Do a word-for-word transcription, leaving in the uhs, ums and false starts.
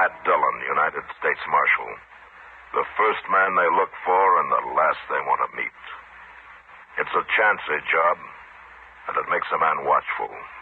Matt Dillon, United States Marshal. The first man they look for and the last they want to meet. It's a chancy job, and it makes a man watchful.